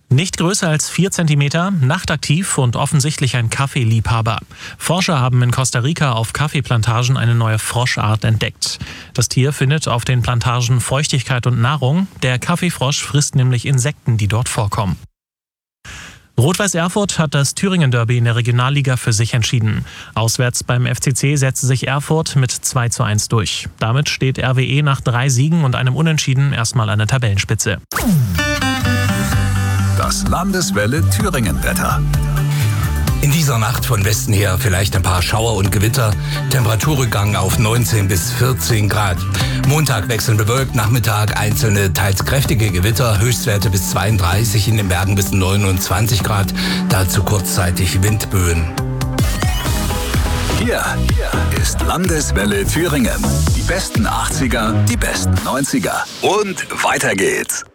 Nicht größer als 4 Zentimeter, nachtaktiv und offensichtlich ein Kaffeeliebhaber. Forscher haben in Costa Rica auf Kaffeeplantagen eine neue Froschart entdeckt. Das Tier findet auf den Plantagen Feuchtigkeit und Nahrung. Der Kaffeefrosch frisst nämlich Insekten, die dort vorkommen. Rot-Weiß Erfurt hat das Thüringen-Derby in der Regionalliga für sich entschieden. Auswärts beim FCC setzte sich Erfurt mit 2:1 durch. Damit steht RWE nach 3 Siegen und einem Unentschieden erstmal an der Tabellenspitze. Das Landeswelle Thüringen-Wetter. In dieser Nacht von Westen her vielleicht ein paar Schauer und Gewitter. Temperaturrückgang auf 19 bis 14 Grad. Montag wechselnd bewölkt, Nachmittag einzelne, teils kräftige Gewitter. Höchstwerte bis 32, in den Bergen bis 29 Grad. Dazu kurzzeitig Windböen. Hier ist Landeswelle Thüringen. Die besten 80er, die besten 90er. Und weiter geht's.